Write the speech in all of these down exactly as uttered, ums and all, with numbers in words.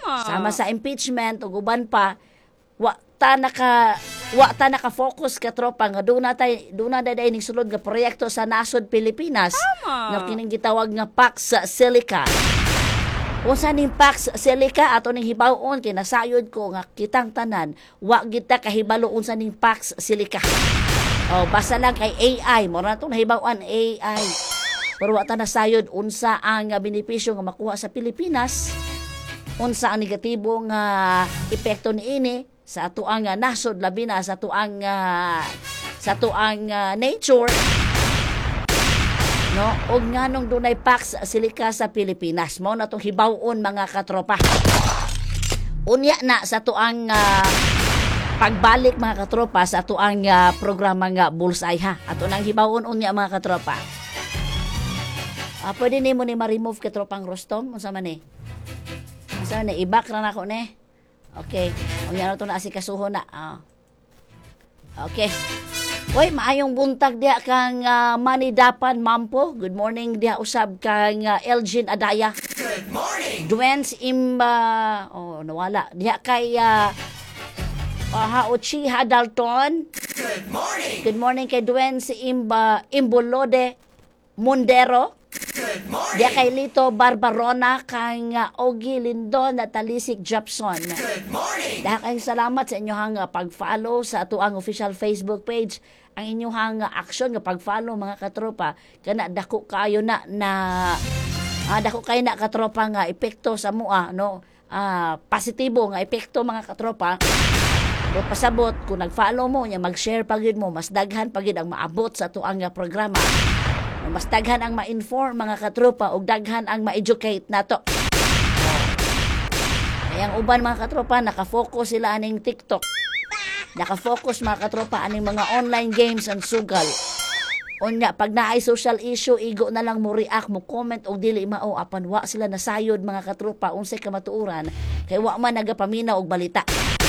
Sama sa impeachment ug uban pa wa ta naka wa ta naka-focus ka tropa nga do na tay do na day ning sulod nga proyekto sa nasod Pilipinas nga kining gitawag nga Pax Silica. Unsa ning Pax Silica ato ning hibaw-on kay nasayod ko nga kitang tanan wa kita kahibalo unsa ning Pax Silica. Oh, basta lang kay A I mo na tong nahibaw-an A I. Pero wa ta nasayod unsa ang benepisyo nga makuha sa Pilipinas. Unsa ang negatibo nga epekto niini sa atuang uh, nasod labi na sa atuang uh, sa atuang uh, nature no og nganong dunay Pax Silica sa Pilipinas mo na tong hibaw-on mga katropa. Unya na sa atuang uh, pagbalik mga katropa sa atuang uh, programa nga Bullseye ha. Ato nang hibaw-on unya mga katropa. Uh, pwede nimo ni ma-remove katropang Rostom unsa man ni? Unsa man ni ibak ra nako ni? Okay. O yan na ito na asikasuho na. Ah. Okay. Uy, maayong buntag diya kang uh, Manidapan Mampo. Good morning diya usab kang uh, Elgin Adaya. Good morning. Duens Imba. Oh, nawala. Diya kay uh, uh, Haochiha Dalton. Good morning. Good morning kay Duens Imba Imbolode Mondero. Good morning. Diya kay Lito Barbarona kang uh, Ogie Lindon at Talisik Japson. Good morning. Dahil kayong salamat sa inyong uh, pag-follow sa atuang official Facebook page. Ang inyong uh, action nga pag-follow mga katropa kana dako kayo na na uh, dako kayo na katropa nga epekto sa mua no uh, positibo nga epekto mga katropa. Do pasabot kung nag-follow mo nya mag-share pagid mo mas daghan pagid ang maabot sa atuang uh, programa. Mas daghan ang ma-inform mga katropa ug daghan ang ma-educate nato. Kaya ang uban mga katropa naka-focus sila aning TikTok. Naka-focus mga katropa aning mga online games and sugal. Unya pag naay social issue igo na lang mo react mo comment og dili mao apan wa sila nasayod mga katropa unsay kamatuoran kay wa man nagapaminaw og balita.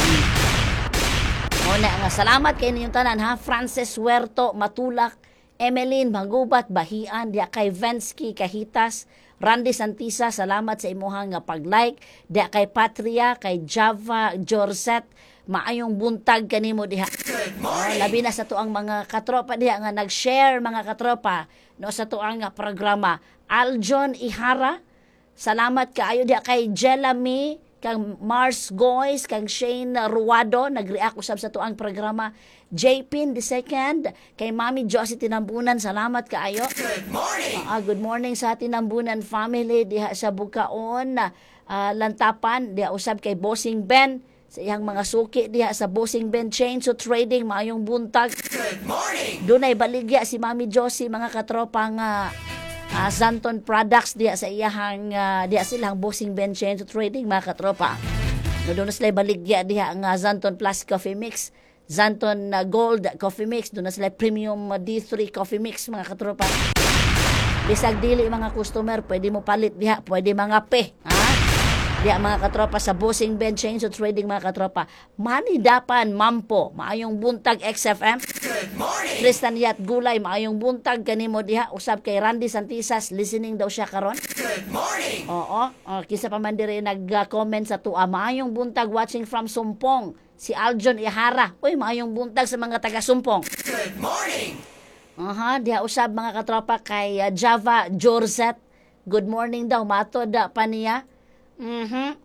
Muna nga salamat kay ninyong tanan ha. Frances Huerto Matulak, Emeline Magubat Bahian, diya kay Vensky Kahitas, Randy Santisa, salamat sa imuhang nga pag-like, diya kay Patria, kay Java Jorset, maayong buntag kanimo diha. Oh, labi na sa tuang mga katropa diha nga nag-share mga katropa no sa tuang nga programa. Aljon Ihara, salamat kaayo diha kay Jelamy, kang Mars Goys, kang Shane Ruado, nag-react usab sa tuang programa. J Pin the second, kay Mami Josie Tinambunan, salamat kaayo. Good morning. Uh, good morning sa Tinambunan family diha sa Bukaon, uh, Lantapan, diha usab kay Bossing Ben, sa iyang mga suki diha sa Bossing Ben Chainsaw Trading, maayong buntag. Good morning. Dunay baligya si Mami Josie mga katropa nga uh, Zanton Products diha sa iyang uh, diha silang Bossing Ben Chainsaw Trading mga katropa. No, doon na sila baligya diha nga Zanton Plus Coffee Mix, Zanton uh, Gold Coffee Mix, doon na sila Premium uh, D three Coffee Mix mga katropa. Bisag dili mga customer, pwede mo palit diha, pwede mga pe, ha? Diha mga katropa sa Bossing Ben Chainsaw Trading mga katropa. Manidapan Mampo, maayong buntag X F M. Good morning. Tristan Yat Gulay, maayong buntag kanimo diha usab kay Randy Santisas, listening daw siya karon. Good morning. Oo, oh, kisa pa man diri nag-comment sa tuwa, maayong buntag watching from Sumpong. Si Aljon Ihara, uy maayong buntag sa mga taga Sumpong. Good morning. Aha, diha usab mga katropa kay uh, Java Jorset. Good morning daw, matod da pa niya. Mhm.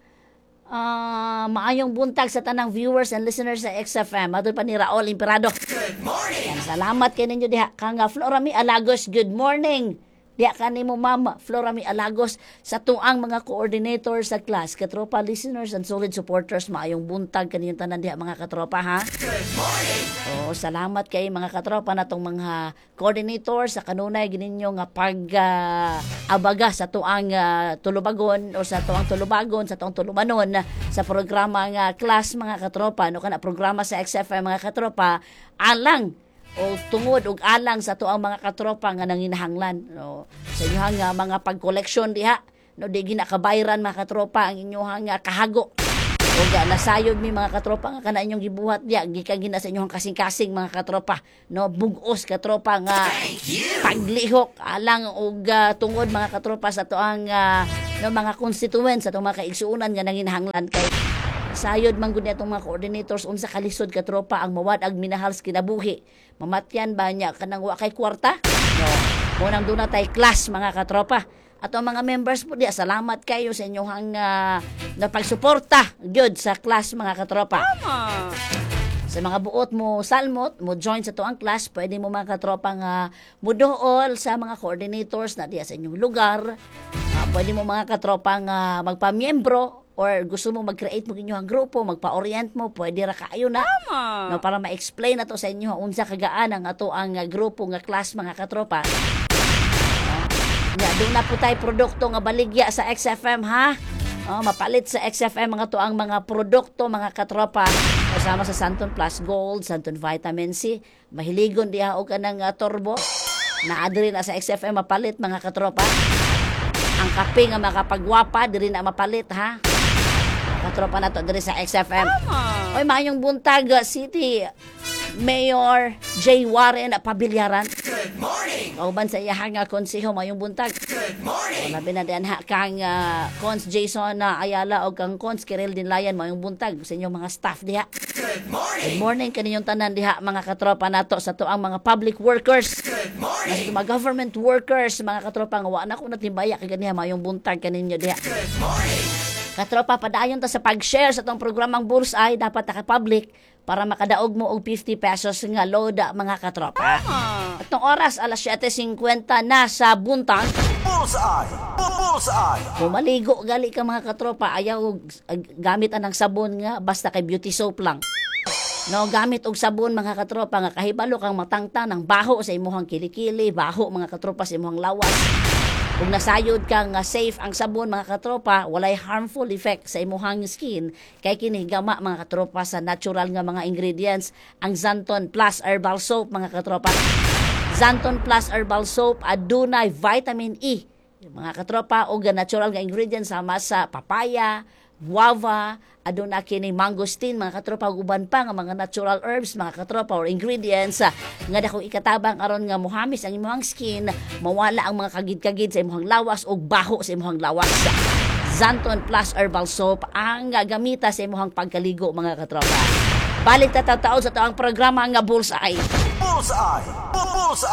Uh, maayong buntag sa tanang viewers and listeners sa X F M. Matod pa ni Raul Imperado. Good morning. Yan, salamat kay ninyo diha. Kang uh, Florami Alagos, good morning. Diya kanimo Ma'am Florami Alagos sa tuang mga coordinator sa class, katropa, listeners and solid supporters, maayong buntag kaninyong tanan diha mga katropa ha. Good morning. Oh, salamat kay mga katropa natong mga coordinator sa kanunay gininyo nga pag uh, abaga sa tuang uh, tulubagon o sa tuang tulubagon sa tuang tulumanon sa programa nga class mga katropa no kana programa sa X F M mga katropa alang o tungod og alang sa tuang mga katropa nga nanginahanglan no sa inyong nga mga pag-collection diha no di ginakabayran mga katropa ang inyong nga kahago o ga nasayod mi mga katropa nga kana inyong gibuhat diha gikan gina sa inyong kasing-kasing mga katropa no bugos katropa nga paglihok alang og uh, tungod mga katropa sa tuang uh, no mga constituents atong mga kaigsuunan nga nanginahanglan kay sayod man gud atong mga coordinators unsa kalisod ka tropa ang mawad-ag minahal sa kinabuhi. Mamatyan ba niya kanang wa kay kwarta? No. Munang doon na tay class mga katropa. At ang mga members po diya, salamat kayo sa inyong uh, napagsuporta gyud sa class mga katropa. Tama. Sa mga buot mo salmot, mo join sa tuang class, pwede mo mga katropa nga mudool sa mga coordinators na diya sa inyong lugar. Uh, pwede mo mga katropa nga magpamiyembro or gusto mo mag-create mo inyong grupo, magpa-orient mo, pwede ra kayo na. Tama. No, para ma-explain na to sa inyo unsa kagaan ang ato ang uh, grupo nga class mga katropa. Nya, doon na po tayo produkto nga baligya sa X F M ha. Oh, mapalit sa X F M mga to ang mga produkto mga katropa kasama sa Santon Plus Gold, Santon Vitamin C. Mahiligon diha og kanang uh, turbo. Naa diri na sa X F M mapalit mga katropa. Ang kape nga makapagwapa diri na mapalit ha. Katropa na to diri sa X F M. Tama. Oy, maayong buntag City Mayor J. Warren Pabilyaran. Good morning. Kauban sa iyahang nga konseho mayong buntag. Good morning. Labi na diyan ha kang uh, Cons Jason na uh, Ayala o kang Cons Kirel din Layan mayong buntag sa inyong mga staff diha. Good Good morning. morning kaninyong tanan diha mga katropa nato sa tuang mga public workers. Good Sa morning. mga government workers, mga katropa nga wa na ko natimbaya kay ganiha mayong buntag kaninyo diha. Good morning. Katropa, padayon ta sa pag-share sa itong programang Bullseye, dapat naka-public para makadaog mo og fifty pesos nga load mga katropa. Tama. At tong oras, alas siyete fifty na sa buntag. Bullseye! Bullseye! Pumaligo gali ka mga katropa, ayaw og ag- gamit anang sabon nga, basta kay beauty soap lang. No, gamit og sabon mga katropa nga kahibalo kang matangtang ng baho sa imuhang kilikili, baho mga katropa sa imuhang lawas. Kung nasayod ka nga safe ang sabon mga katropa, walay harmful effect sa imuhang skin kay kini gama mga katropa sa natural nga mga ingredients ang Zanton Plus Herbal Soap mga katropa. Zanton Plus Herbal Soap adunay vitamin E mga katropa o natural nga ingredients sama sa papaya, guava, aduna kini mangosteen mga katropa ug uban pa nga mga natural herbs mga katropa or ingredients ah, nga dakong ikatabang aron nga mohamis ang imong skin, mawala ang mga kagid-kagid sa imong lawas ug baho sa imong lawas. Zanton Plus Herbal Soap ang gagamita sa imong pagkaligo mga katropa. Balik ta taw sa to ang programa nga Bullseye. Bullseye! Bullseye!